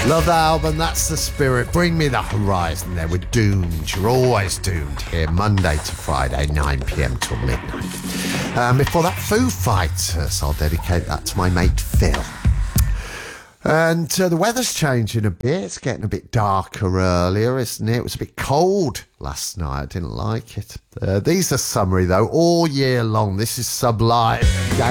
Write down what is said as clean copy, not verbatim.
Love that album, that's the spirit. Bring me the horizon there. We're doomed. You're always doomed here, Monday to Friday, 9 p.m. till midnight. Before that, Foo Fighters. I'll dedicate that to my mate Phil. And the weather's changing a bit. It's getting a bit darker earlier, isn't it? It was a bit cold last night. I didn't like it. These are summery, though, all year long. This is Sublime.